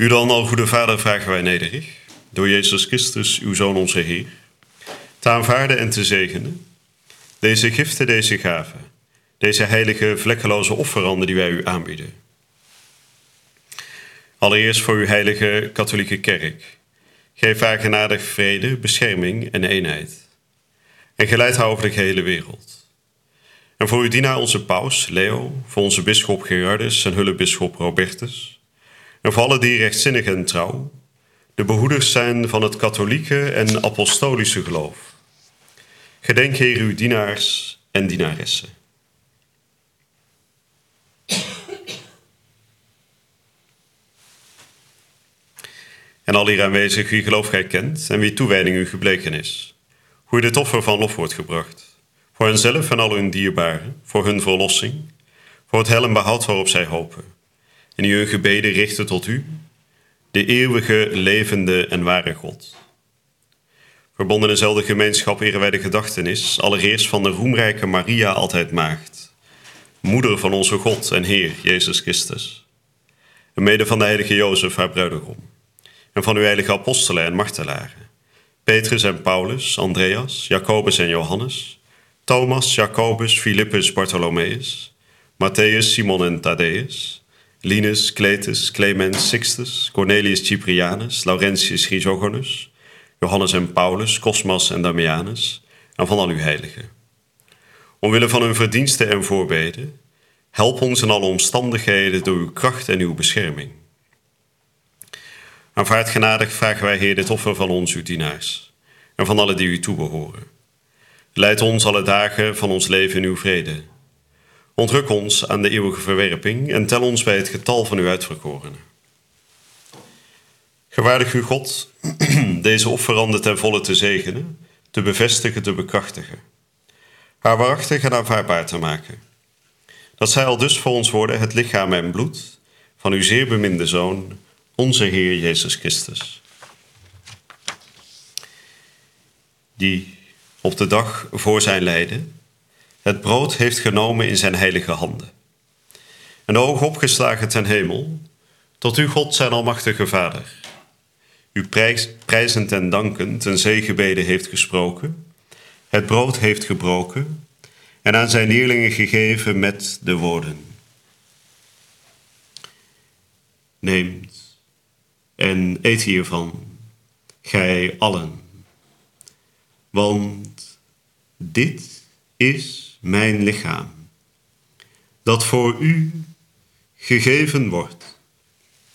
U dan, al goede Vader, vragen wij nederig, door Jezus Christus, uw Zoon, onze Heer, te aanvaarden en te zegenen, deze giften, deze gaven, deze heilige, vlekkeloze offeranden die wij u aanbieden. Allereerst voor uw heilige katholieke kerk. Geef haar genadig vrede, bescherming en eenheid. En geleid haar over de gehele wereld. En voor uw dienaar onze paus, Leo, voor onze bisschop Gerardus en hulpbisschop Robertus, en voor alle die rechtzinnig en trouw, de behoeders zijn van het katholieke en apostolische geloof. Gedenk, Heer, uw dienaars en dienaressen. En al hier aanwezig wie geloof gij kent en wie toewijding u gebleken is, hoe dit offer van lof wordt gebracht, voor henzelf en al hun dierbaren, voor hun verlossing, voor het heil en behoud waarop zij hopen, en die hun gebeden richten tot u, de eeuwige, levende en ware God. Verbonden in dezelfde gemeenschap eren wij de gedachtenis, allereerst van de roemrijke Maria, altijd maagd, moeder van onze God en Heer, Jezus Christus, en mede van de heilige Jozef, haar bruidegom, en van uw heilige apostelen en martelaren, Petrus en Paulus, Andreas, Jacobus en Johannes, Thomas, Jacobus, Philippus, Bartholomeus, Matthäus, Simon en Thaddeus, Linus, Cletus, Clemens, Sixtus, Cornelius Cyprianus, Laurentius Chrysogonus, Johannes en Paulus, Cosmas en Damianus, en van al uw heiligen. Omwille van hun verdiensten en voorbeden, help ons in alle omstandigheden door uw kracht en uw bescherming. Aanvaard genadig vragen wij, Heer, dit offer van ons, uw dienaars, en van alle die u toebehoren. Leid ons alle dagen van ons leven in uw vrede. Ontruk ons aan de eeuwige verwerping en tel ons bij het getal van uw uitverkorenen. Gewaardig u, God, deze offeranden ten volle te zegenen, te bevestigen, te bekrachtigen, haar waarachtig en aanvaardbaar te maken, dat zij al dus voor ons worden het lichaam en bloed van uw zeer beminde Zoon, onze Heer Jezus Christus, die op de dag voor zijn lijden het brood heeft genomen in zijn heilige handen en de ogen opgeslagen ten hemel, tot u, God, zijn almachtige Vader, u prijzend en dankend een zegenbede heeft gesproken, het brood heeft gebroken en aan zijn leerlingen gegeven met de woorden: neemt en eet hiervan, gij allen, want dit is mijn lichaam, dat voor u gegeven wordt.